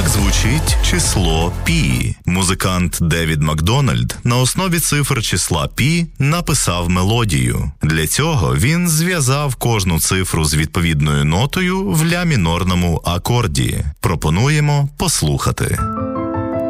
Як звучить число пі? Музикант Девід Макдональд на основі цифр числа пі написав мелодію. Для цього він зв'язав кожну цифру з відповідною нотою в ля мінорному акорді. Пропонуємо послухати.